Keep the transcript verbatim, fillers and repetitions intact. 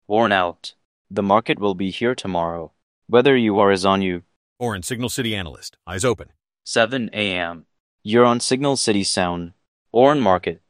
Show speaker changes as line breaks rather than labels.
Worn out. The market will be here tomorrow. Whether you are is on you.
Orin, Signal City Analyst. Eyes open.
seven a m You're on Signal City Sound. Orin Market.